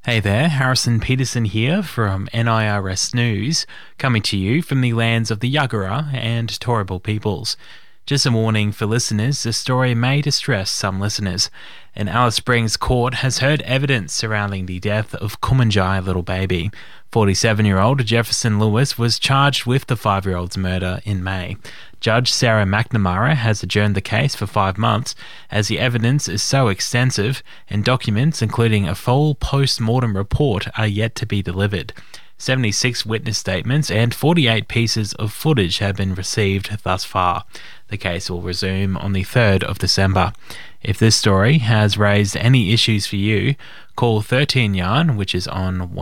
Hey there, Harrison Peterson here from NIRS News, coming to you from the lands of the Yagara and Turrbal peoples. Just a warning for listeners, the story may distress some listeners. An Alice Springs court has heard evidence surrounding the death of Kumanjai little baby. 47-year-old Jefferson Lewis was charged with the 5-year-old's murder in May. Judge Sarah McNamara has adjourned the case for 5 months as the evidence is so extensive and documents, including a full post-mortem report, are yet to be delivered. 76 witness statements and 48 pieces of footage have been received thus far. The case will resume on the 3rd of December. If this story has raised any issues for you, call 13 Yarn, which is on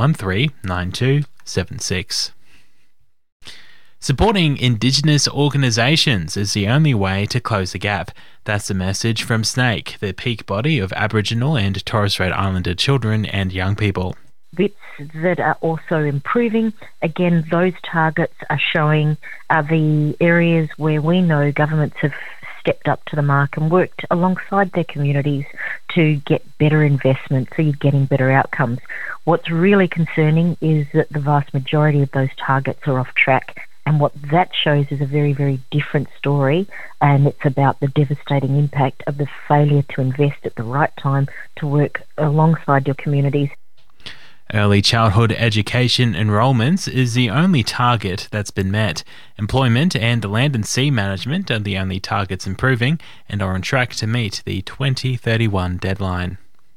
139276. Supporting Indigenous organisations is the only way to close the gap. That's the message from SNAICC, the peak body of Aboriginal and Torres Strait Islander children and young people. Bits that are also improving. Again, those targets are showing the areas where we know governments have stepped up to the mark and worked alongside their communities to get better investment, so you're getting better outcomes. What's really concerning is that the vast majority of those targets are off track, and what that shows is a very, very different story, and it's about the devastating impact of the failure to invest at the right time to work alongside your communities. Early childhood education enrolments is the only target that's been met. Employment and land and sea management are the only targets improving and are on track to meet the 2031 deadline.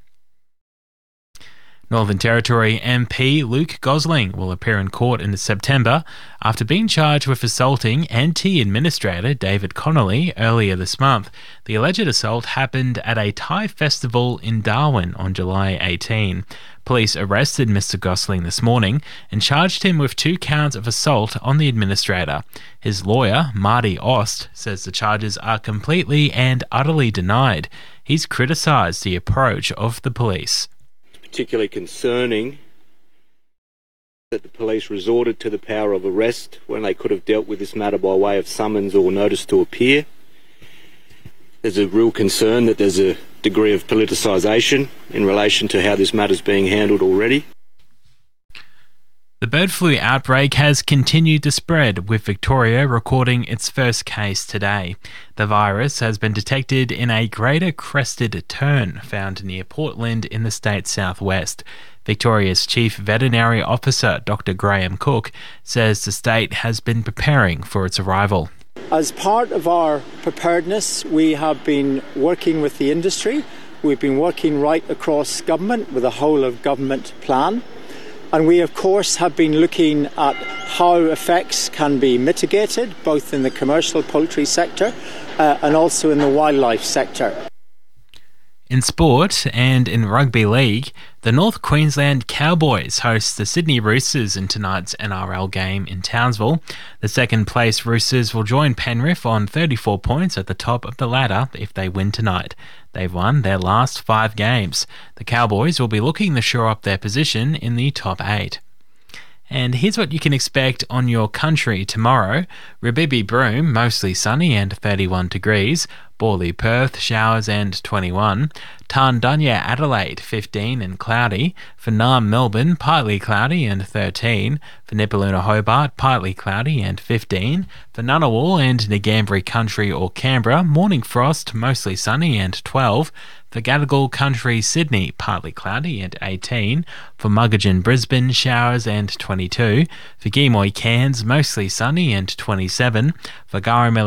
Northern Territory MP Luke Gosling will appear in court in September after being charged with assaulting NT Administrator David Connolly earlier this month. The alleged assault happened at a Thai festival in Darwin on July 18. Police arrested Mr. Gosling this morning and charged him with 2 counts of assault on the administrator. His lawyer, Marty Ost, says the charges are completely and utterly denied. He's criticised the approach of the police. Particularly concerning that the police resorted to the power of arrest when they could have dealt with this matter by way of summons or notice to appear. There's a real concern that there's a degree of politicisation in relation to how this matter is being handled already. The bird flu outbreak has continued to spread, with Victoria recording its first case today. The virus has been detected in a greater crested tern found near Portland in the state's southwest. Victoria's Chief Veterinary Officer, Dr. Graham Cook, says the state has been preparing for its arrival. As part of our preparedness, we have been working with the industry. We've been working right across government with a whole of government plan. And we, of course, have been looking at how effects can be mitigated, both in the commercial poultry sector and also in the wildlife sector. In sport and in rugby league, the North Queensland Cowboys host the Sydney Roosters in tonight's NRL game in Townsville. The second-place Roosters will join Penrith on 34 points at the top of the ladder if they win tonight. They've won their last 5 games. The Cowboys will be looking to shore up their position in the top 8. And here's what you can expect on your country tomorrow. Rabibi Broome, mostly sunny and 31 degrees. Borley Perth, showers and 21. Tarndunya Adelaide, 15 and cloudy. For Naarm Melbourne, partly cloudy and 13. For Nipaluna Hobart, partly cloudy and 15. For Ngunnawal and Ngambri Country or Canberra, morning frost, mostly sunny and 12. For Gadigal Country Sydney, partly cloudy and 18. For Muggeridge Brisbane, showers and 22. For Geemoy Cairns, mostly sunny and 27. For Garamel